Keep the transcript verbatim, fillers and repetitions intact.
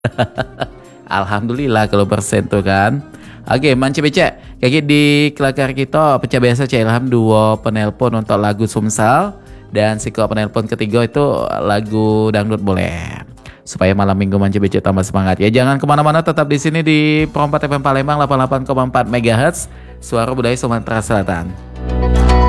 Alhamdulillah kalau bersentuh kan. Oke, Mance Becek. Kaki di kelakar kita pecah biasa Cak Ilham dua penelpon untuk lagu Sumsal dan si penelpon ketiga itu lagu dangdut boleh. Supaya malam minggu Mance Becek tambah semangat ya. Jangan kemana-mana, tetap di sini di Perompat F M Palembang delapan puluh delapan koma empat MHz. Suara Budaya Sumatera Selatan.